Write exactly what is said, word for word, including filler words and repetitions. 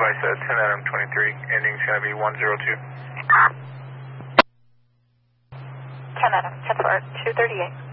advice at ten Adam twenty-three, ending's going to be one zero two. ten Adam, ten four, two thirty-eight.